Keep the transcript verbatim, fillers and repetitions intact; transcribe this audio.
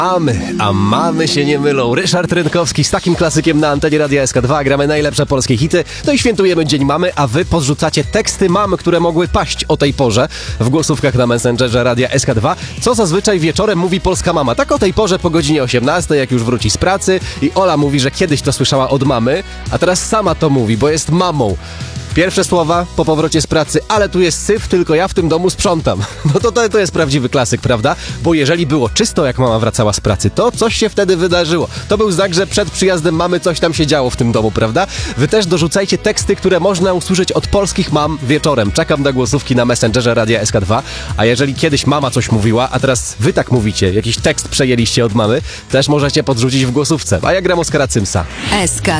A my, a mamy się nie mylą. Ryszard Rynkowski z takim klasykiem na antenie Radia S K dwa. Gramy najlepsze polskie hity. No i świętujemy Dzień Mamy, a wy podrzucacie teksty mam, które mogły paść o tej porze w głosówkach na Messengerze Radia S K dwa. Co zazwyczaj wieczorem mówi polska mama. Tak o tej porze po godzinie osiemnastej, jak już wróci z pracy. I Ola mówi, że kiedyś to słyszała od mamy, a teraz sama to mówi, bo jest mamą. Pierwsze słowa po powrocie z pracy, ale tu jest syf, tylko ja w tym domu sprzątam. No to, to to jest prawdziwy klasyk, prawda? Bo jeżeli było czysto, jak mama wracała z pracy, to coś się wtedy wydarzyło. To był znak, że przed przyjazdem mamy coś tam się działo w tym domu, prawda? Wy też dorzucajcie teksty, które można usłyszeć od polskich mam wieczorem. Czekam na głosówki na Messengerze Radia S K dwa. A jeżeli kiedyś mama coś mówiła, a teraz wy tak mówicie, jakiś tekst przejęliście od mamy, też możecie podrzucić w głosówce. A ja gram Oskara Cymsa. S K